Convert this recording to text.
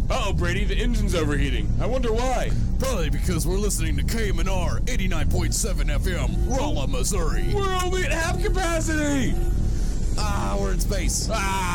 Uh-oh, Brady, the engine's overheating. I wonder why. Probably because we're listening to KMNR 89.7 FM, Rolla, Missouri. We're only at half capacity. We're in space.